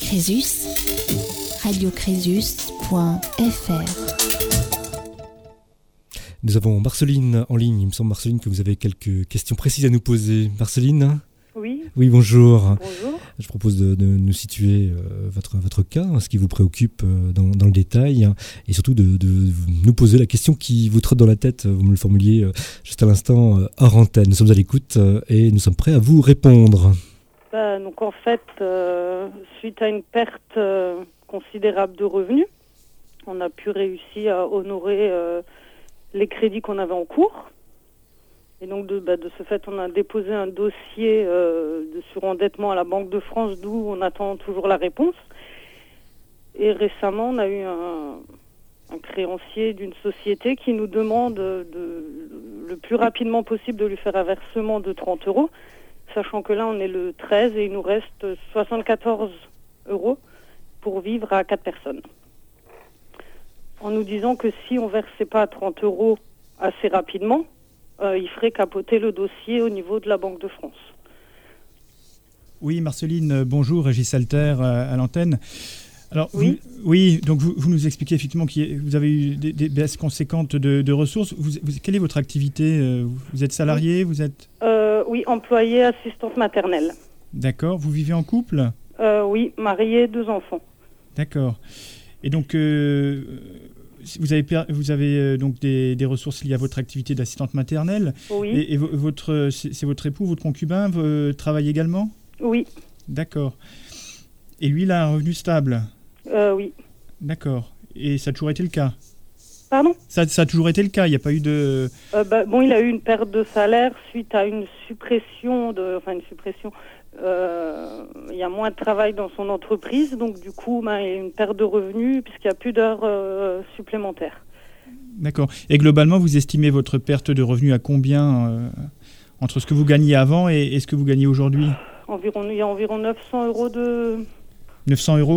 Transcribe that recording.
Crésus, radiocrésus.fr. Nous avons Marceline en ligne. Il me semble, Marceline, que vous avez quelques questions précises à nous poser. Marceline ? Oui. Oui, bonjour. Bonjour. Je propose de nous situer votre cas, ce qui vous préoccupe dans le détail, et surtout de nous poser la question qui vous trotte dans la tête. Vous me le formuliez juste à l'instant hors antenne. Nous sommes à l'écoute et nous sommes prêts à vous répondre. Donc en fait, suite à une perte considérable de revenus, on a pu réussir à honorer les crédits qu'on avait en cours. Et donc de ce fait, on a déposé un dossier de surendettement à la Banque de France, d'où on attend toujours la réponse. Et récemment, on a eu un créancier d'une société qui nous demande le plus rapidement possible de lui faire un versement de 30 €, sachant que là, on est le 13 et il nous reste 74 € pour vivre à 4 personnes. En nous disant que si on ne versait pas 30 € assez rapidement, il ferait capoter le dossier au niveau de la Banque de France. Oui, Marceline, bonjour, Régis Alter à l'antenne. Alors, oui, donc vous nous expliquez effectivement que vous avez eu des baisses conséquentes de ressources. Quelle est votre activité ? Vous êtes salarié ? Vous êtes... Oui, employée assistante maternelle. D'accord. Vous vivez en couple ? Oui, mariée, 2 enfants. D'accord. Et donc... Vous avez donc des ressources liées à votre activité d'assistante maternelle. Oui. Et c'est votre époux, votre concubin, travaille également ? Oui. D'accord. Et lui, il a un revenu stable ? Oui. D'accord. Et ça a toujours été le cas ? Pardon ? Ça a toujours été le cas, il n'y a pas eu de... il a eu une perte de salaire suite à une suppression. Il y a moins de travail dans son entreprise, donc du coup, il y a une perte de revenus puisqu'il n'y a plus d'heures supplémentaires. D'accord. Et globalement, vous estimez votre perte de revenus à combien entre ce que vous gagnez avant et ce que vous gagnez aujourd'hui ? Il y a environ 900 € de... 900 €